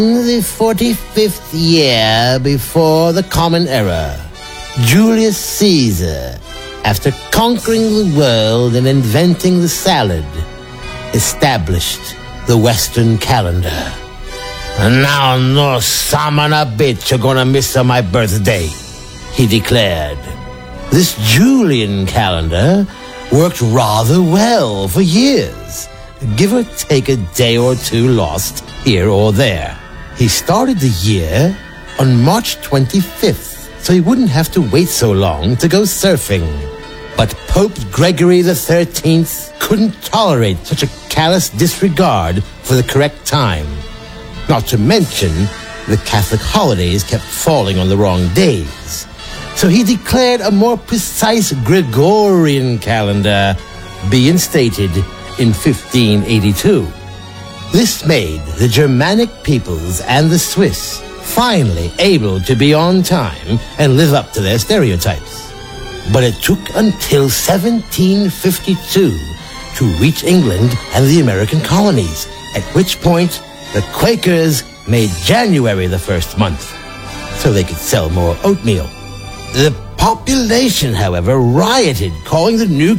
the 45th year before the Common Era, Julius Caesar, after conquering the world and inventing the salad, established the Western calendar. And now no son of a bitch are gonna miss on my birthday, he declared. This Julian calendar worked rather well for years, give or take a day or two lost here or there. He started the year on March 25th, so he wouldn't have to wait so long to go surfing. But Pope Gregory XIII couldn't tolerate such a callous disregard for the correct time. Not to mention, the Catholic holidays kept falling on the wrong days. So he declared a more precise Gregorian calendar be instated in 1582. This made the Germanic peoples and the Swiss finally able to be on time and live up to their stereotypes. But it took until 1752 to reach England and the American colonies, at which point the Quakers made January the first month, so they could sell more oatmeal. The population, however, rioted, calling the new